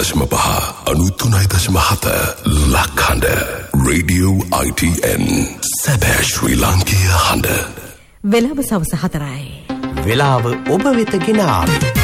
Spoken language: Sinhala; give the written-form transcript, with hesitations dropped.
93.5 ලක්හඬ රේඩියෝ ITN සැබෑ ශ්‍රී ලාංකීය හඬ. වෙලාව සවස 4යි. වෙලාව ඔබ වෙත ගෙන ආවේ